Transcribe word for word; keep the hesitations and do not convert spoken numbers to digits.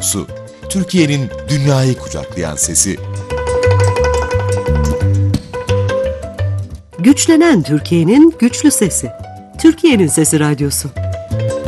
Radyosu. Türkiye'nin dünyayı kucaklayan sesi. Güçlenen Türkiye'nin güçlü sesi. Türkiye'nin Sesi Radyosu.